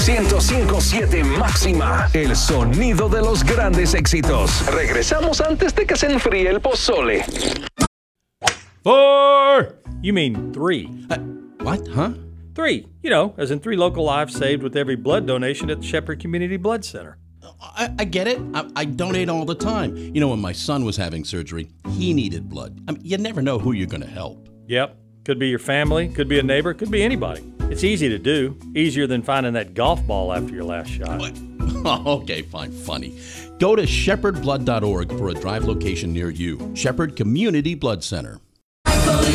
105.7 máxima. El sonido de los grandes éxitos. Regresamos antes de que se enfríe el pozole. 4! You mean 3. What, huh? 3, as in 3 local lives saved with every blood donation at the Shepherd Community Blood Center. I get it. I donate all the time. When my son was having surgery, he needed blood. You never know who you're going to help. Yep. Could be your family, could be a neighbor, could be anybody. It's easy to do. Easier than finding that golf ball after your last shot. What? Okay, fine, funny. Go to shepherdblood.org for a drive location near you. Shepherd Community Blood Center.